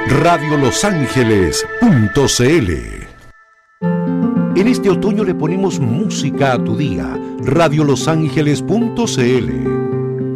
radiolosangeles.cl. En este otoño le ponemos música a tu día. radiolosangeles.cl.